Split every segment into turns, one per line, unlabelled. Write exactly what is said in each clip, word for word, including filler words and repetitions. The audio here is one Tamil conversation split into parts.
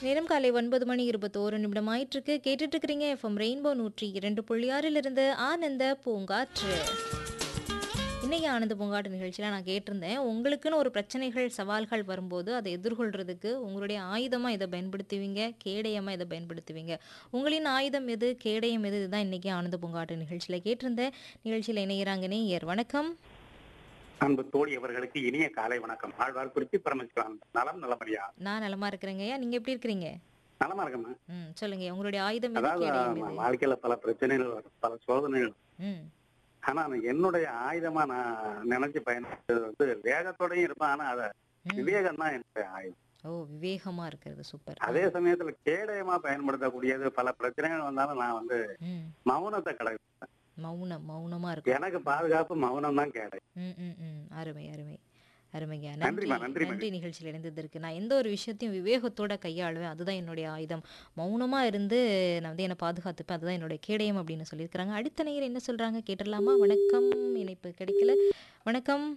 நேரம் காலை ஒன்பது மணி இருபத்தோரு நிமிடம் ஆயிட்டிருக்கு. கேட்டுட்டு இருக்கிறீங்க எஃப்எம் ரெயின்போ நூற்றி இரண்டு புள்ளி ஆறிலிருந்து ஆனந்த பூங்காற்று. இன்னைக்கு ஆனந்த பூங்காற்று நிகழ்ச்சியில நான் கேட்டிருந்தேன், உங்களுக்குன்னு ஒரு பிரச்சனைகள், சவால்கள் வரும்போது அதை எதிர்கொள்றதுக்கு உங்களுடைய ஆயுதமா எத பயன்படுத்துவீங்க? கேடயமா எத பயன்படுத்துவீங்க? உங்களின் ஆயுதம் எது? கேடயம் எது? இதுதான் இன்னைக்கு ஆனந்த பூங்காற்று நிகழ்ச்சியில கேட்டிருந்தேன். நிகழ்ச்சியில இணையறாங்க நேயர். வணக்கம்.
அன்பு தோழி அவர்களுக்கு இனிய காலை வணக்கம். ஆழ்வார் குறிச்சி பரமசிவான். நலம் நலமறியா?
நான் நலமா இருக்கிறேங்கய்யா. நீங்க எப்படி இருக்கிறீங்க?
நலமா இருக்கம்மா.
ம். சொல்லுங்க. உங்களுடைய ஆயுதம் எது?
அதாவது
கேடயம்
நம்ம
எது?
வாழ்க்கையில பல பிரச்சனைகள் வரும், பல சோதனைகள்.
ம்.
ஆனா நான் என்னுடைய ஆயுதமா நான் நினைச்சு பயன்படுத்துறது வந்து வேகத்தோடயும் இருப்பேன். ஆனா அத
ம்.
விவேகம் தான் என்னுடைய ஆயுதம்.
ஓ! விவேகமா இருக்கிறது. சூப்பர். ஆ.
அதே சமயத்துல கேடயமா பயன்படுத்தக்கூடியது பல பிரச்சனைகள் வந்தாலும் நான் வந்து
ம்.
மௌனத்தை கடைபிடிப்பேன்.
மௌனம். மௌனமா இருக்கும்.
எனக்கு பாதுகாப்பு மௌனம் தான் கேடயம்.
ம், ம், ம். அருமை, அருமை. அருமைங்க. நன்றி.
நன்றிம்மா, நன்றி
நன்றி
மகன்.
நிகழ்ச்சியில இணைந்ததற்கு. நான் எந்த ஒரு விஷயத்தையும் விவேகத்தோட கையாளுவேன். அதுதான் என்னுடைய ஆயுதம். மௌனமா இருந்து நான் வந்து என்ன பாதுகாத்துப்பேன். அதுதான் என்னுடைய கேடயம் அப்படின்னு சொல்லியிருக்கிறாங்க. அடுத்த நேயர் என்ன சொல்றாங்க கேட்டுறலாமா? வணக்கம். இணைப்பு கிடைக்கல. வணக்கம்.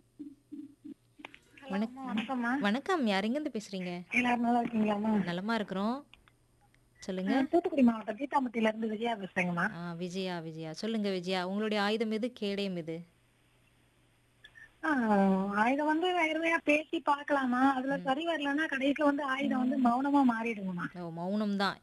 ஹலோ
வணக்
அம்மா வணக்கம்மா.
வணக்கம். யார் எங்கேருந்து பேசுறீங்க?
எல்லாரும் நல்லா இருக்கீங்களாம்மா?
நலமா இருக்கிறோம். சொல்லுங்க.
நான் தூத்துக்குடி மாவட்டம் பீத்தாம்பட்டியில இருந்து விஜயா பேசுறேங்கம்மா.
ஆ விஜயா, விஜயா. சொல்லுங்க விஜயா. உங்களுடைய ஆயுதம் எது? கேடயம் எது?
ஆ, ஆயுதம் வந்து நேர்மையா பேசி பார்க்கலாமா? அதுல
ம்.
சரி வரலன்னா கடைசியில வந்து ஆயுதம் வந்து மௌனமா மாறிடுங்கம்மா.
ஓ! மௌனம் தான்.